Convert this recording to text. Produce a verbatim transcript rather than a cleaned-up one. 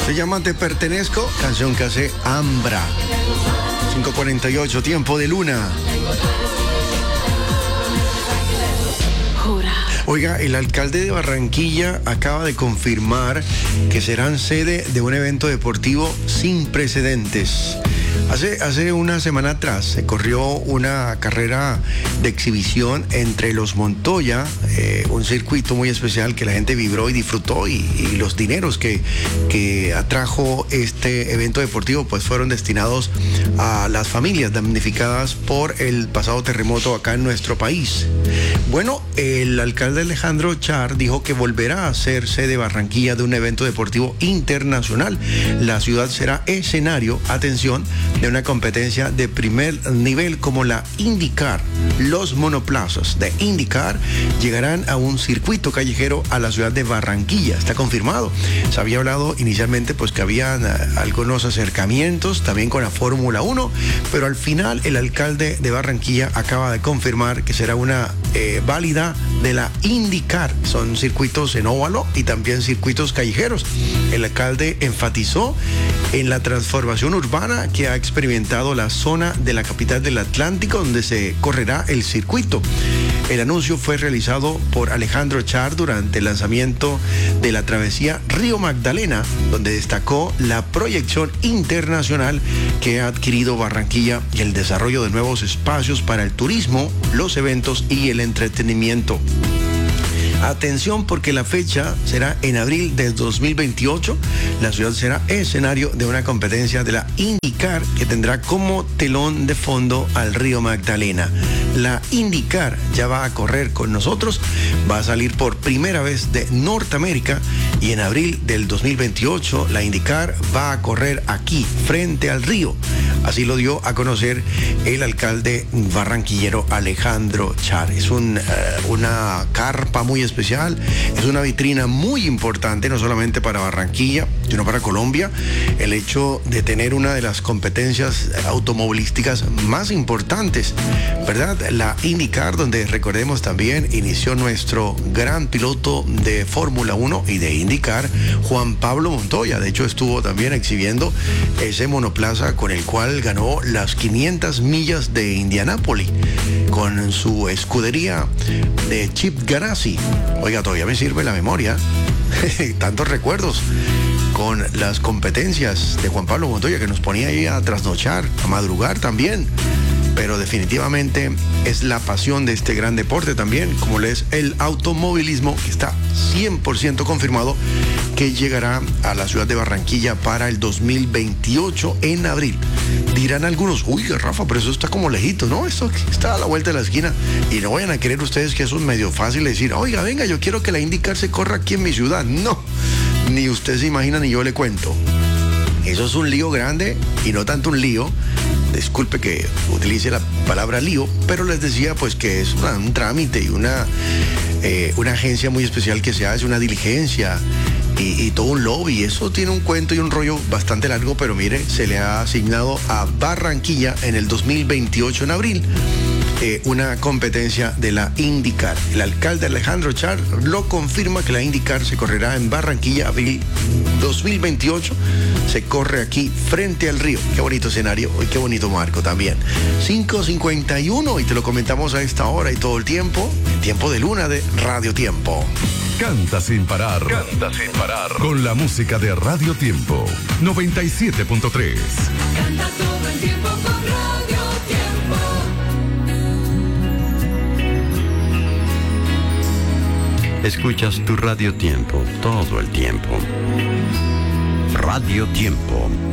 Se llama Te Pertenezco, canción que hace Ambra. cinco cuarenta y ocho, tiempo de luna. Oiga, el alcalde de Barranquilla acaba de confirmar que serán sede de un evento deportivo sin precedentes. Hace, hace una semana atrás se corrió una carrera de exhibición entre los Montoya, eh, un circuito muy especial que la gente vibró y disfrutó, y, y los dineros que, que atrajo este evento deportivo pues fueron destinados a las familias damnificadas por el pasado terremoto acá en nuestro país. Bueno, el alcalde Alejandro Char dijo que volverá a ser sede Barranquilla de un evento deportivo internacional. La ciudad será escenario, atención, de una competencia de primer nivel como la IndyCar. Los monoplazas de IndyCar llegarán a un circuito callejero a la ciudad de Barranquilla. Está confirmado. Se había hablado inicialmente pues que habían algunos acercamientos también con la Fórmula uno, pero al final el alcalde de Barranquilla acaba de confirmar que será una eh, válida de la IndyCar. Son circuitos en óvalo y también circuitos callejeros. El alcalde enfatizó en la transformación urbana que ha experimentado la zona de la capital del Atlántico, donde se correrá el circuito. El anuncio fue realizado por Alejandro Char durante el lanzamiento de la travesía Río Magdalena, donde destacó la proyección internacional que ha adquirido Barranquilla y el desarrollo de nuevos espacios para el turismo, los eventos y el entretenimiento. Atención, porque la fecha será en abril del dos mil veintiocho. La ciudad será escenario de una competencia de la IndyCar que tendrá como telón de fondo al Río Magdalena. La IndyCar ya va a correr con nosotros, va a salir por primera vez de Norteamérica, y en abril del dos mil veintiocho la IndyCar va a correr aquí, frente al río. Así lo dio a conocer el alcalde barranquillero Alejandro Char. Es un, uh, una carpa muy especial, es una vitrina muy importante, no solamente para Barranquilla, sino para Colombia. El hecho de tener una de las competencias automovilísticas más importantes, ¿verdad? La IndyCar, donde recordemos también inició nuestro gran piloto de Fórmula uno y de IndyCar, Juan Pablo Montoya. De hecho, estuvo también exhibiendo ese monoplaza con el cual ganó las quinientas millas de Indianápolis con su escudería de Chip Ganassi. Oiga, todavía me sirve la memoria. Tantos recuerdos con las competencias de Juan Pablo Montoya, que nos ponía ahí a trasnochar, a madrugar también. Pero definitivamente es la pasión de este gran deporte también, como le es el automovilismo, que está cien por ciento confirmado que llegará a la ciudad de Barranquilla para el dos mil veintiocho en abril. Dirán algunos, uy, Rafa, pero eso está como lejito, ¿no? Esto está a la vuelta de la esquina. Y no vayan a creer ustedes que eso es medio fácil de decir, oiga, venga, yo quiero que la IndyCar se corra aquí en mi ciudad. No, ni usted se imagina ni yo le cuento. Eso es un lío grande, y no tanto un lío. Disculpe que utilice la palabra lío, pero les decía pues que es una, un trámite y una, eh, una agencia muy especial que se hace, una diligencia y, y todo un lobby. Eso tiene un cuento y un rollo bastante largo, pero mire, se le ha asignado a Barranquilla en el dos mil veintiocho, en abril, eh, una competencia de la IndyCar. El alcalde Alejandro Char lo confirma que la IndyCar se correrá en Barranquilla, abril dos mil veintiocho. Se corre aquí frente al río. Qué bonito escenario y qué bonito marco también. cinco cincuenta y uno, y te lo comentamos a esta hora y todo el tiempo, en Tiempo de Luna de Radio Tiempo. Canta sin parar. Canta sin parar. Con la música de Radio Tiempo. noventa y siete punto tres. Canta todo el tiempo con Radio Tiempo. Escuchas tu Radio Tiempo todo el tiempo. Radio Tiempo.